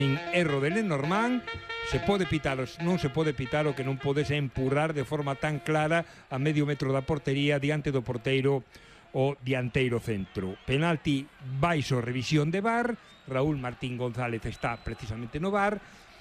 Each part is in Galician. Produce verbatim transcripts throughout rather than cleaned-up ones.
En erro de Lenormand, se pode pitar, non se pode pitar o que non podes empurrar de forma tan clara a medio metro da portería diante do porteiro o dianteiro centro. Penalti baixo revisión de V A R, Raúl Martín González está precisamente no V A R,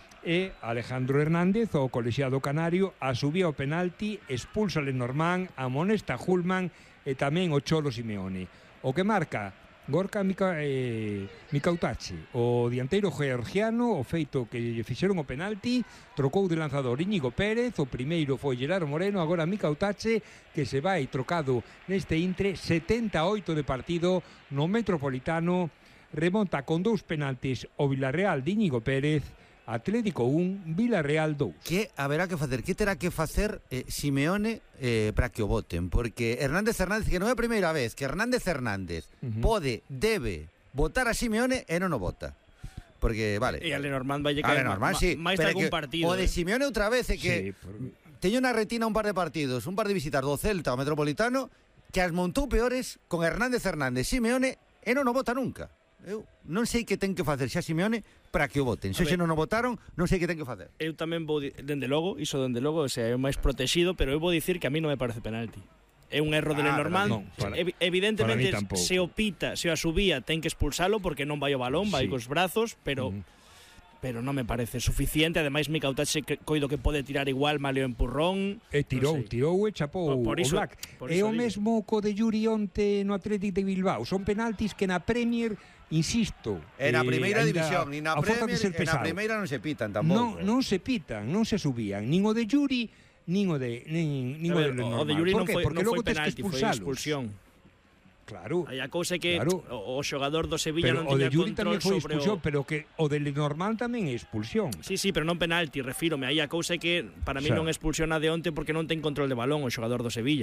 e Alejandro Hernández, o colexiado canario, asubía o penalti, expulsa Lenormand, amonesta Hulman e tamén o Cholo Simeone. O que marca Gorka Mika, eh, Mikautachi, o dianteiro georgiano, o feito que lle fixeron o penalti, trocou de lanzador Íñigo Pérez, o primeiro foi Gerardo Moreno, agora Mikautachi, que se vai trocado neste intre, setenta e oito de partido no Metropolitano, remonta con dous penaltis o Villarreal de Íñigo Pérez, Atlético un, Villarreal dous. Que haberá que facer? Que terá que facer eh, Simeone eh, para que o voten? Porque Hernández Hernández, que non é a primeira vez que Hernández Hernández uh -huh. pode, debe votar a Simeone e non o vota. Porque, vale. E a Lenormand vai llegar sí, máis de algún partido. O de Simeone outra vez é que sí, por... teño na retina un par de partidos, un par de visitas do Celta ao Metropolitano, que as montou peores con Hernández Hernández, Simeone, e non o vota nunca. Eu non sei que ten que facer xa Simeone para que o voten. Se xe non o votaron, non sei que ten que facer. Eu tamén vou, dende logo, iso dende logo, o sea, é máis protegido, pero eu vou dicir que a mí non me parece penalti. É un erro de ah, Lenormand. No, para, evidentemente, se o pita, se o asubía, ten que expulsalo porque non vai o balón, vai sí. cos brazos, pero... Mm. pero non me parece suficiente. Ademais, Mikautachi coido que pode tirar igual maleo empurrón. E tirou, no tirou e chapou por, por iso, o Black. É o mesmo co de Yuri onte no Atlético de Bilbao. Son penaltis que na Premier, insisto, en a primeira eh, división, ni na Premier, en a primeira non se pitan tampouco. Non, non se pitan, non se subían, nin o de Yuri, nin o de nin, nin o de Lenormand. O de Yuri non foi, Porque non logo foi penalti, foi expulsión. Claro. Aí a cousa é que claro. o, o xogador do Sevilla pero non tiña control tamén foi expulsión, o... pero que o de Lenormand tamén é expulsión. Sí, sí, pero non penalti, refírome. Aí a cousa é que para mí xa. non expulsión a de onte porque non ten control de balón o xogador do Sevilla.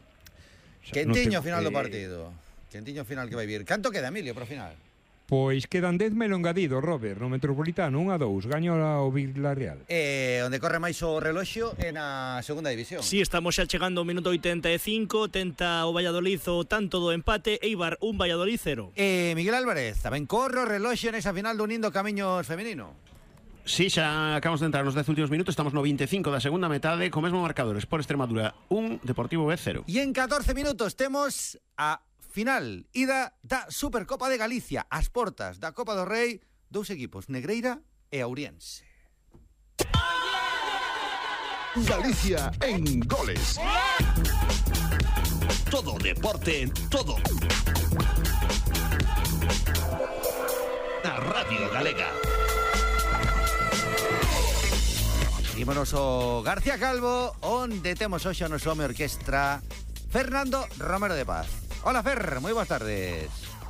Quentiño no final eh... do partido. Quentiño final que vai vir. Canto queda, Emilio, pro final? Pois quedan dez melo engadido, Robert, no Metropolitano, un a dous, gaño o Villarreal. Eh, onde corre máis o reloxo é na segunda división. Sí, estamos xa chegando ao minuto oitenta e cinco, tenta o Valladolid o tanto do empate, Eibar un, Valladolid cero. Eh, Miguel Álvarez, tamén corre o reloxo nesa final do Unindo Camiños femenino. Sí, xa acabamos de entrar nos dez últimos minutos, estamos no vinte e cinco da segunda metade, co mesmo marcadores, por Extremadura un, Deportivo B cero. E en catorce minutos temos a final, ida da Supercopa de Galicia, as portas da Copa do Rei, dous equipos, Negreira e Ourense. Galicia en goles. Todo deporte, todo. Na Radio Galega. Ímonos o García Calvo, onde temos hoxe o noso home orquestra Fernando Romero de Paz. Hola, Fer, moi boas tardes.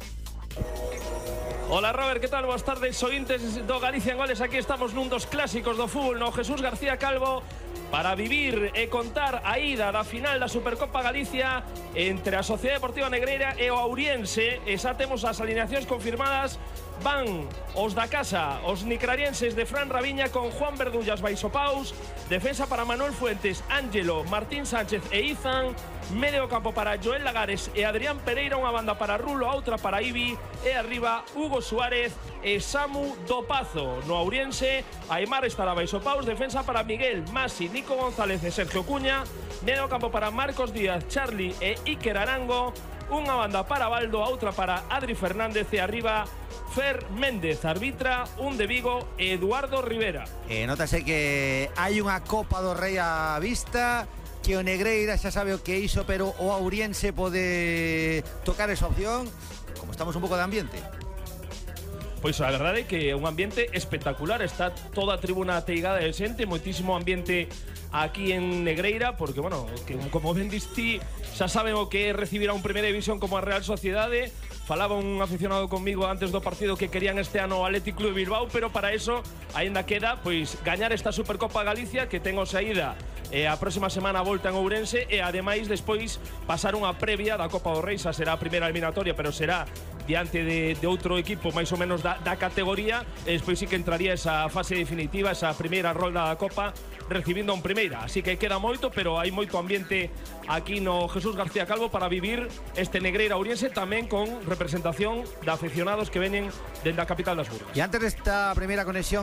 Hola, Robert, que tal? Boas tardes, ointes do Galicia en Goles. Aquí estamos nun dos clásicos do fútbol, no Jesús García Calvo, para vivir e contar a ida da final da Supercopa Galicia entre a Sociedade Deportiva Negreira e o Ourense. E xa temos as alineacións confirmadas. Van os da casa, os nicrarienses de Fran Raviña con Juan Verdullas Baisopaus, defensa para Manuel Fuentes, Ángelo, Martín Sánchez e Izan, medio campo para Joel Lagares e Adrián Pereira, unha banda para Rulo, outra para Ibi, e arriba Hugo Suárez e Samu Dopazo. No Ourense, Aimar estará Baisopaus, defensa para Miguel, Masi, Nico González e Sergio Cuña, medio campo para Marcos Díaz, Charlie e Iker Arango, unha banda para Baldo, outra para Adri Fernández e arriba Fer Méndez, arbitra un de Vigo e Eduardo Rivera. E notase que hai unha Copa do Rei á vista, que o Negreira xa sabe o que iso, pero o Ourense pode tocar esa opción. Como estamos un pouco de ambiente? Pois a verdade é que é un ambiente espectacular, está toda a tribuna ateigada de xente, moitísimo ambiente aquí en Negreira, porque, bueno, que como ben diste, xa saben o que é recibir a un Primeira División como a Real Sociedade. Falaba un aficionado conmigo antes do partido que querían este ano o Athletic Club de Bilbao, pero para eso aínda queda pois gañar esta Supercopa Galicia, que ten o saída e a próxima semana volta en Ourense, e ademais despois pasar unha previa da Copa do Rei. Xa será a primeira eliminatoria, pero será diante de, de outro equipo máis ou menos da, da categoría, e despois sí que entraría esa fase definitiva, esa primeira rolda da Copa, recibindo un primeira. Así que queda moito, pero hai moito ambiente aquí no Jesús García Calvo para vivir este Negreira Ourense, tamén con representación de aficionados que veñen dende a capital das Burgas. E antes desta primeira conexión